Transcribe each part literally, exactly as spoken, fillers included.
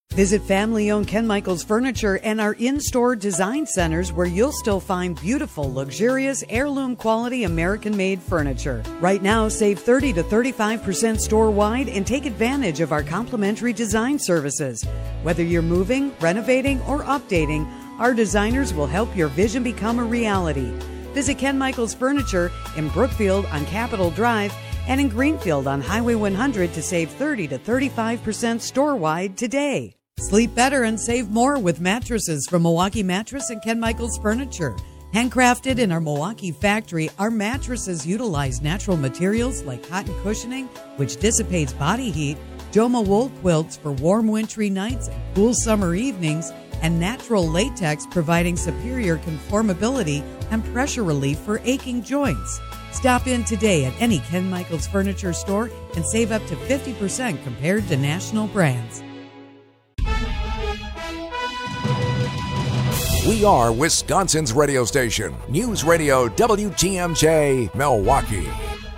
Visit family-owned Ken Michaels Furniture and our in-store design centers where you'll still find beautiful, luxurious, heirloom-quality American-made furniture. Right now, save thirty to thirty-five percent store-wide and take advantage of our complimentary design services. Whether you're moving, renovating, or updating, our designers will help your vision become a reality. Visit Ken Michaels Furniture in Brookfield on Capitol Drive and in Greenfield on Highway one hundred to save thirty to thirty-five percent store-wide today. Sleep better and save more with mattresses from Milwaukee Mattress and Ken Michaels Furniture. Handcrafted in our Milwaukee factory, our mattresses utilize natural materials like cotton cushioning, which dissipates body heat, Joma wool quilts for warm wintry nights and cool summer evenings, and natural latex providing superior conformability and pressure relief for aching joints. Stop in today at any Ken Michaels Furniture store and save up to fifty percent compared to national brands. We are Wisconsin's radio station, News Radio W T M J, Milwaukee.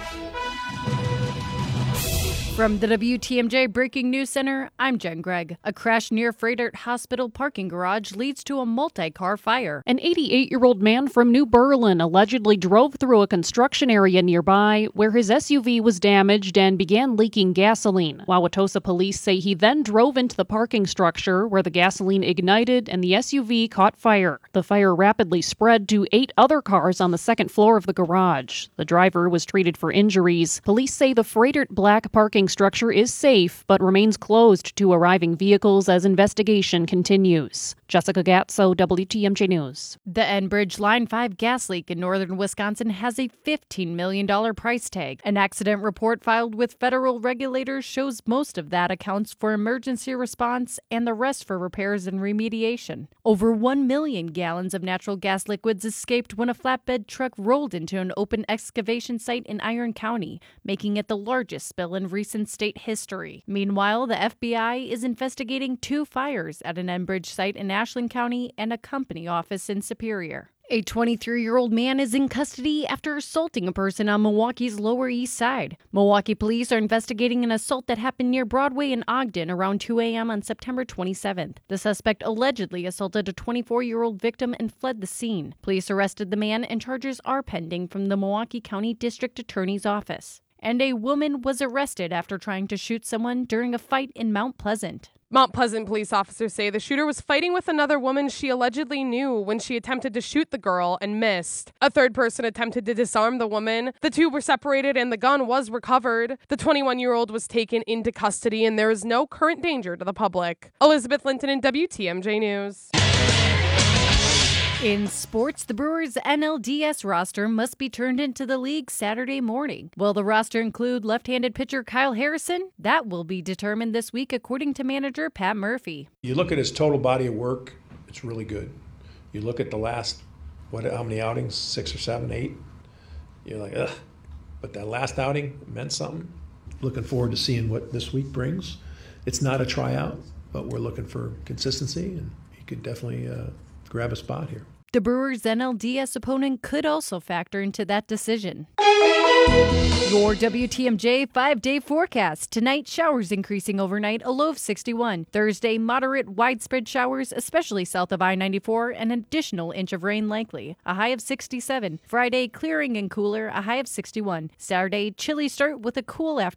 From the W T M J Breaking News Center, I'm Jen Gregg. A crash near Frederick Hospital parking garage leads to a multi-car fire. An eighty-eight-year-old man from New Berlin allegedly drove through a construction area nearby where his S U V was damaged and began leaking gasoline. Wauwatosa police say he then drove into the parking structure where the gasoline ignited and the S U V caught fire. The fire rapidly spread to eight other cars on the second floor of the garage. The driver was treated for injuries. Police say the Frederick Black parking structure is safe but remains closed to arriving vehicles as investigation continues. Jessica Gatso, W T M J News. The Enbridge Line five gas leak in northern Wisconsin has a fifteen million dollars price tag. An accident report filed with federal regulators shows most of that accounts for emergency response and the rest for repairs and remediation. Over one million gallons of natural gas liquids escaped when a flatbed truck rolled into an open excavation site in Iron County, making it the largest spill in recent state history. Meanwhile, the F B I is investigating two fires at an Enbridge site in Ashland County and a company office in Superior. A twenty-three-year-old man is in custody after assaulting a person on Milwaukee's Lower East Side. Milwaukee police are investigating an assault that happened near Broadway in Ogden around two a.m. on September twenty-seventh. The suspect allegedly assaulted a twenty-four-year-old victim and fled the scene. Police arrested the man and charges are pending from the Milwaukee County District Attorney's Office. And a woman was arrested after trying to shoot someone during a fight in Mount Pleasant. Mount Pleasant police officers say the shooter was fighting with another woman she allegedly knew when she attempted to shoot the girl and missed. A third person attempted to disarm the woman. The two were separated and the gun was recovered. The twenty-one-year-old was taken into custody and there is no current danger to the public. Elizabeth Linton in W T M J News. In sports, the Brewers' N L D S roster must be turned into the league Saturday morning. Will the roster include left-handed pitcher Kyle Harrison? That will be determined this week, according to manager Pat Murphy. You look at his total body of work, it's really good. You look at the last, what, how many outings? Six or seven, eight? You're like, ugh. But that last outing meant something. Looking forward to seeing what this week brings. It's not a tryout, but we're looking for consistency, and he could definitely uh, grab a spot here. The Brewers' N L D S opponent could also factor into that decision. Your W T M J five-day forecast. Tonight, showers increasing overnight, a low of sixty-one. Thursday, moderate widespread showers, especially south of I ninety-four, an additional inch of rain likely, a high of sixty-seven. Friday, clearing and cooler, a high of sixty-one. Saturday, chilly start with a cool afternoon.